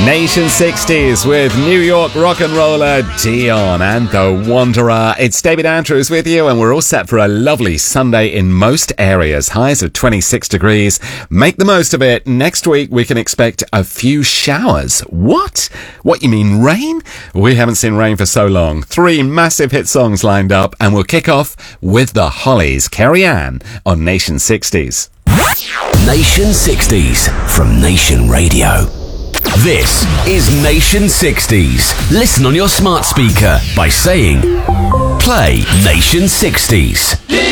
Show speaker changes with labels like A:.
A: Nation 60s with New York rock and roller Dion and The Wanderer. It's David Andrews with you, and we're all set for a lovely Sunday in most areas. Highs of 26 degrees. Make the most of it. Next week we can expect a few showers. What? What, you mean rain? We haven't seen rain for so long. 3 massive hit songs lined up, and we'll kick off with the Hollies. Carrie Ann on Nation 60s.
B: Nation 60s from Nation Radio. This is Nation 60s. Listen on your smart speaker by saying, play Nation 60s.